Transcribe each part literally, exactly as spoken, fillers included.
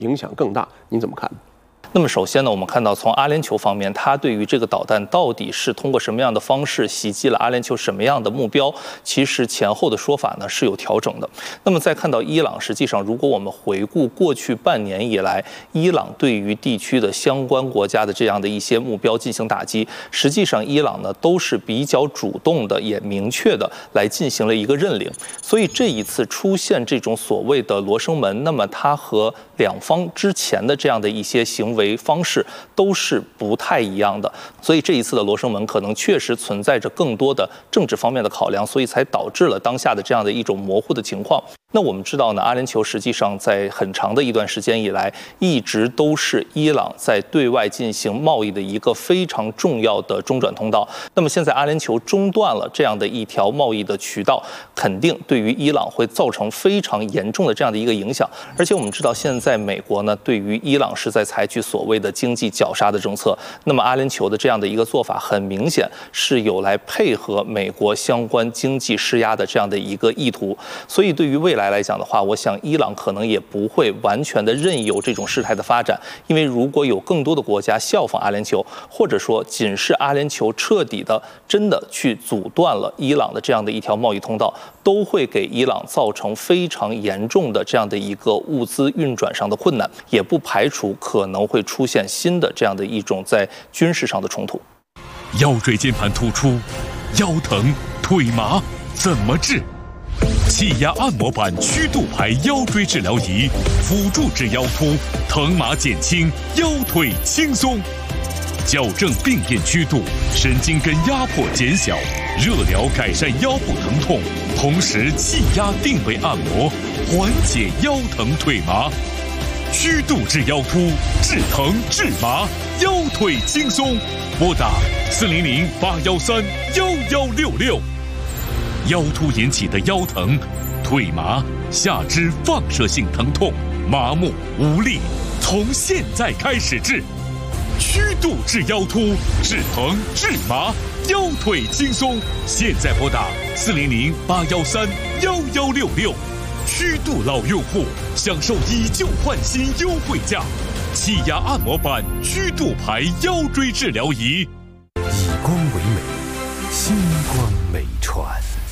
影响更大。您怎么看？ 那么首先呢，我们看到从阿联酋方面，它对于这个导弹到底是通过什么样的方式袭击了阿联酋什么样的目标，其实前后的说法呢是有调整的。那么再看到伊朗，实际上如果我们回顾过去半年以来，伊朗对于地区的相关国家的这样的一些目标进行打击，实际上伊朗呢都是比较主动的，也明确的来进行了一个认领。所以这一次出现这种所谓的罗生门，那么它和两方之前的这样的一些行为方式都是不太一样的，所以这一次的罗生门可能确实存在着更多的政治方面的考量，所以才导致了当下的这样的一种模糊的情况。那我们知道呢，阿联酋实际上在很长的一段时间以来，一直都是伊朗在对外进行贸易的一个非常重要的中转通道。那么现在阿联酋中断了这样的一条贸易的渠道，肯定对于伊朗会造成非常严重的这样的一个影响。而且我们知道，现在美国呢对于伊朗是在采取所谓的经济绞杀的政策，那么阿联酋的这样的一个做法，很明显是有来配合美国相关经济施压的这样的一个意图。所以对于未来来讲的话，我想伊朗可能也不会完全的任由这种事态的发展，因为如果有更多的国家效仿阿联酋，或者说仅是阿联酋彻底的真的去阻断了伊朗的这样的一条贸易通道，都会给伊朗造成非常严重的这样的一个物资运转上的困难，也不排除可能会出现新的这样的一种在军事上的冲突。 腰椎间盘突出、腰疼、腿麻怎么治？气压按摩板曲度牌腰椎治疗仪，辅助治腰突，疼麻减轻，腰腿轻松，矫正病变曲度，神经根压迫减小，热疗改善腰部疼痛，同时气压定位按摩，缓解腰疼腿麻。曲度治腰突，治疼治麻，腰腿轻松。拨打四零零八幺三幺幺六六。腰突引起的腰疼、腿麻、下肢放射性疼痛、麻木无力，从现在开始治。曲度治腰突，治疼治麻，腰腿轻松。现在拨打四零零八幺三幺幺六六。曲度老用户享受以旧换新优惠价，气压按摩板曲度牌腰椎治疗仪。 以光为美，星光美传。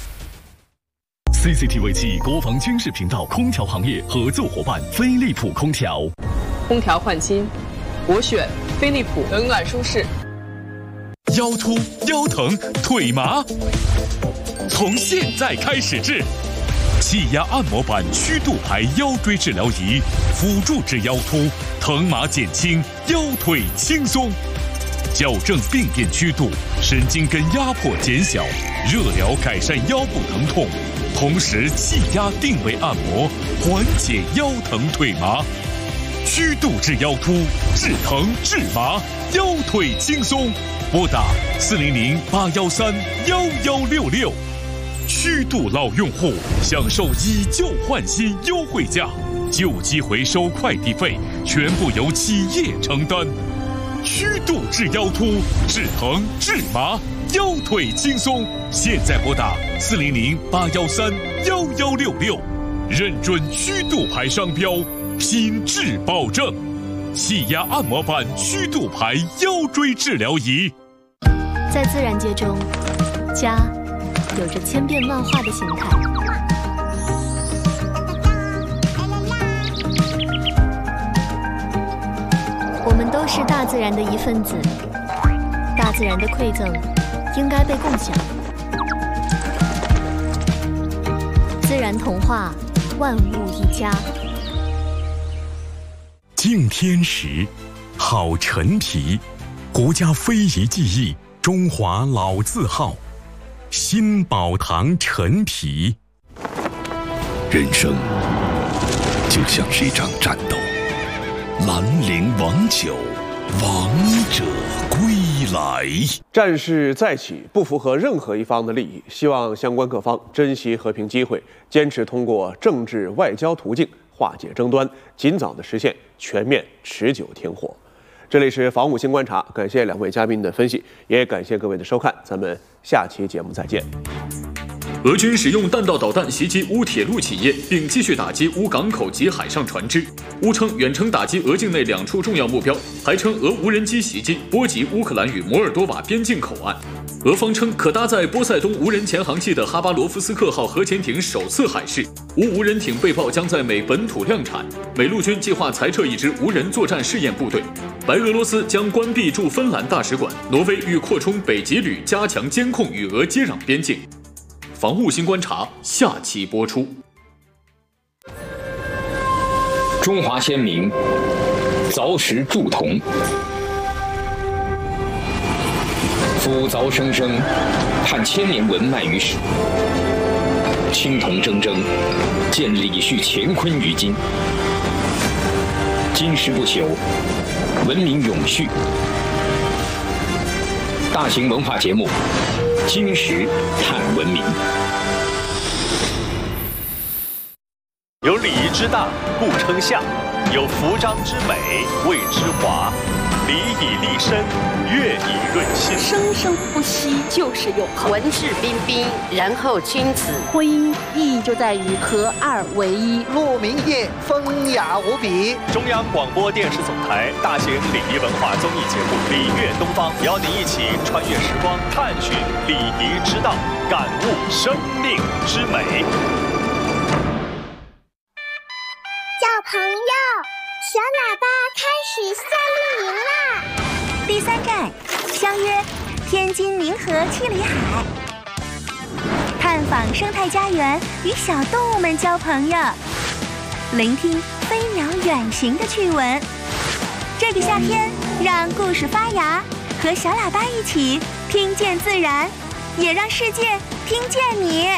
C C T V 七国防军事频道空调行业合作伙伴飞利浦空调。 空调换新，我选飞利浦，冷暖舒适。 腰突、腰疼、腿麻，从现在开始治。气压按摩板曲度牌腰椎治疗仪，辅助治腰突，疼麻减轻，腰腿轻松。矫正病变曲度，神经根压迫减小，热疗改善腰部疼痛，同时气压定位按摩，缓解腰疼腿麻。曲度治腰突，治疼治麻，腰腿轻松。拨打四零零八幺三幺幺六六。曲度老用户享受以旧换新优惠价，旧机回收快递费全部由企业承担。曲度治腰突，治疼治麻，腰腿轻松。现在拨打四零零八幺三幺幺六六，认准曲度牌商标，品质保证。气压按摩板曲度牌腰椎治疗仪。 在自然界中，家有着千变万化的形态。我们都是大自然的一份子，大自然的馈赠应该被共享。自然童话，万物一家。 敬天时，好陈皮，国家非遗技艺，中华老字号。新宝堂陈皮。 人生就像是一场战斗，兰陵王酒，王者归来。 战事再起，不符合任何一方的利益，希望相关各方珍惜和平机会，坚持通过政治外交途径化解争端，尽早的实现全面持久停火。这里是防务新观察，感谢两位嘉宾的分析，也感谢各位的收看，咱们下期节目再见。 俄军使用弹道导弹袭击乌铁路企业，并继续打击乌港口及海上船只。乌称远程打击俄境内两处重要目标，还称俄无人机袭击波及乌克兰与摩尔多瓦边境口岸。俄方称可搭载波塞冬无人潜航器的哈巴罗夫斯克号核潜艇首次海试，无无人艇被曝将在美本土量产。美陆军计划裁撤一支无人作战试验部队。白俄罗斯将关闭驻芬兰大使馆，挪威欲扩充北极旅，加强监控与俄接壤边境。防务新观察下期播出。 中华先民凿石铸铜，夫凿生生，探千年文脉于史。青铜铮铮，见李旭乾坤于今。今时不朽，文明永续。大型文化节目《今时探文明》， 有礼仪之大，故称相；有服装之美，谓之华。礼以立身，乐以润心。 生生不息就是永恒。 文质彬彬，然后君子。 婚姻意义就在于合二为一。 鹿鸣夜，风雅无比。 中央广播电视总台大型礼仪文化综艺节目《礼乐东方》，邀您一起穿越时光，探寻礼仪之道，感悟生命之美。 小朋友，小喇叭开始夏令营啦！ 第三站，相约天津明河七里海，探访生态家园，与小动物们交朋友，聆听飞鸟远行的趣闻。这个夏天，让故事发芽，和小喇叭一起听见自然，也让世界听见你。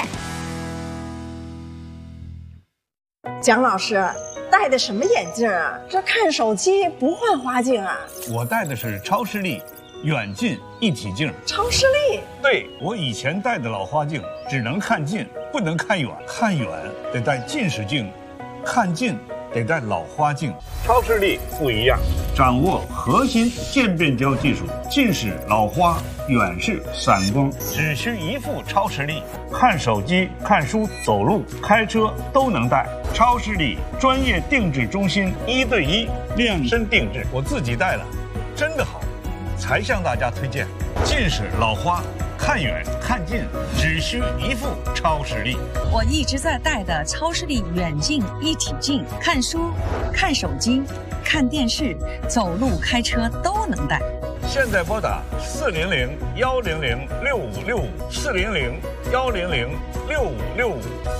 蒋老师，戴的什么眼镜啊？这看手机不换花镜啊？ 我戴的是超视力远近一体镜。 超视力？ 对，我以前戴的老花镜只能看近，不能看远，看远得戴近视镜，看近得戴老花镜。超视力不一样，掌握核心渐变焦技术，近视、老花、远视、散光，只需一副超视力，看手机、看书、走路、开车都能戴。超视力专业定制中心，一对一量身定制，我自己戴了，真的好，才向大家推荐。近视、老花，看远看近，只需一副超视力。 我一直在戴的超视力远近一体镜，看书、看手机、看电视、走路、开车都能戴。 现在拨打四零零幺零零六五六五，四零零幺零零六五六五。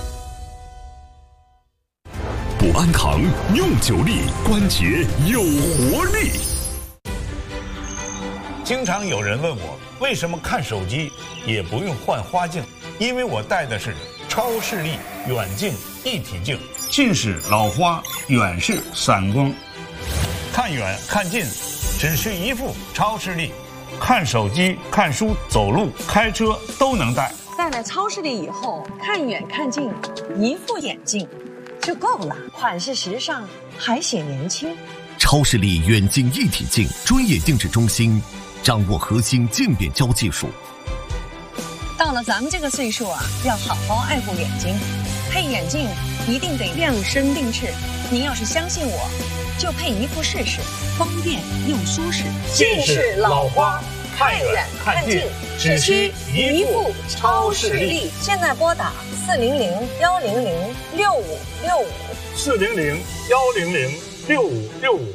补安堂用久力，关节有活力。 经常有人问我，为什么看手机也不用换花镜？因为我戴的是超视力远近一体镜，近视、老花、远视、散光，看远看近只需一副超视力，看手机、看书、走路、开车都能戴。 戴了超视力以后，看远看近，一副眼镜就够了，款式时尚，还显年轻。 超视力远近一体镜专业定制中心，掌握核心渐变焦技术。 到了咱们这个岁数啊，要好好爱护眼睛，配眼镜一定得量身定制。您要是相信我，就配一副试试，方便又舒适。 近视、老花，看远看近，只需一副超视力。 现在拨打四零零幺零零六五六五， 四零零幺零零六五六五。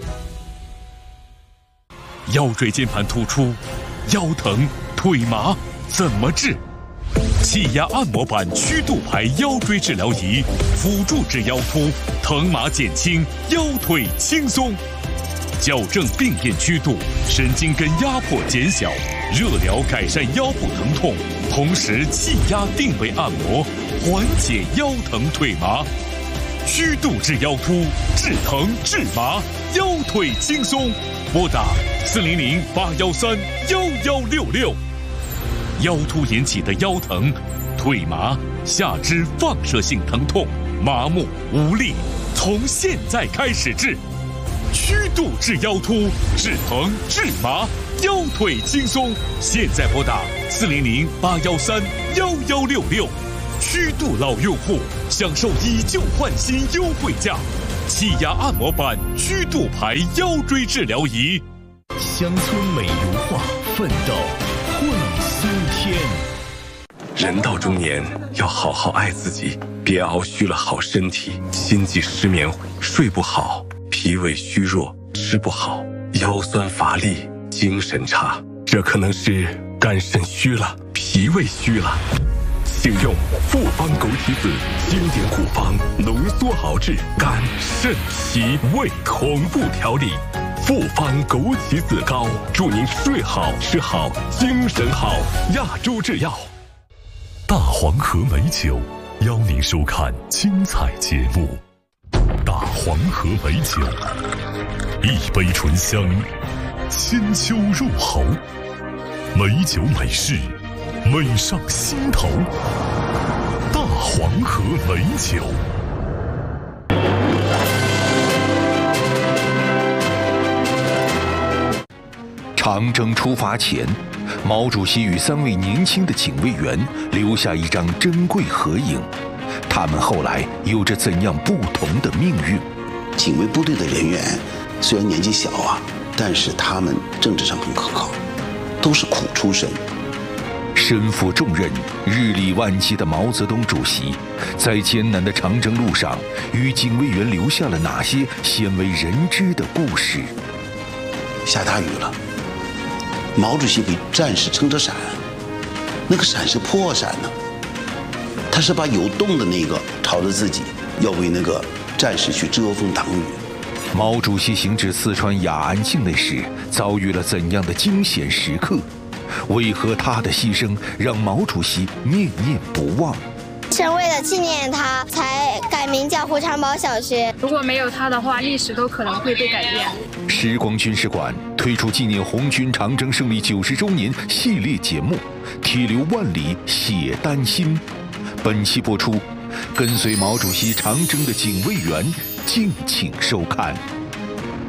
腰椎间盘突出、腰疼、腿麻怎么治？气压按摩板曲度牌腰椎治疗仪，辅助治腰突，疼麻减轻，腰腿轻松，矫正病变曲度，神经根压迫减小，热疗改善腰部疼痛，同时气压定位按摩，缓解腰疼腿麻。曲度治腰突，治疼治麻，腰腿轻松。拨打四零零八幺三幺幺六六。腰突引起的腰疼、腿麻、下肢放射性疼痛、麻木无力，从现在开始治。曲度治腰突，治疼治麻，腰腿轻松。现在拨打四零零八幺三幺幺六六。 虚度老用户享受以旧换新优惠价，气压按摩板曲度牌腰椎治疗仪。 乡村美如画，奋斗会苏天。 人到中年，要好好爱自己，别熬虚了好身体，心悸失眠，睡不好，脾胃虚弱，吃不好，腰酸乏力，精神差，这可能是肝肾虚了，脾胃虚了。请用复方枸杞子经典护方浓缩熬制肝肾脾胃同步调理。复方枸杞子膏，祝您睡好吃好精神好。亚洲制药。 大黄河美酒邀您收看精彩节目。大黄河美酒，一杯醇香，千秋入喉，美酒美事，美上心头。大黄河美酒。 长征出发前，毛主席与三位年轻的警卫员留下一张珍贵合影。他们后来有着怎样不同的命运？ 警卫部队的人员虽然年纪小啊，但是他们政治上很可靠，都是苦出身。 身负重任、日理万机的毛泽东主席，在艰难的长征路上，与警卫员留下了哪些鲜为人知的故事？ 下大雨了，毛主席给战士撑着伞，那个伞是破伞呢，他是把有洞的那个朝着自己，要为那个战士去遮风挡雨。 毛主席行至四川雅安境内时，遭遇了怎样的惊险时刻？为何他的牺牲让毛主席念念不忘？ 是为了纪念他，才改名叫胡长堡小学。 如果没有他的话，历史都可能会被改变。 时光军事馆推出纪念红军长征胜利九十周年系列节目《铁流万里写丹心》，本期播出，跟随毛主席长征的警卫员，敬请收看。